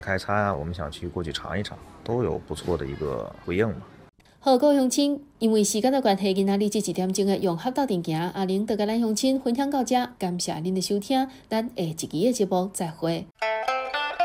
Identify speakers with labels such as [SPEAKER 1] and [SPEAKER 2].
[SPEAKER 1] 开餐啊，我们想去过去尝一尝，都有不错的一个回应嘛。
[SPEAKER 2] 好，各位乡亲，因为时间的关系，今仔日这1点钟的用合斗阵行，阿玲就甲咱乡亲分享到这，感谢您的收听，咱下一期的节目再会。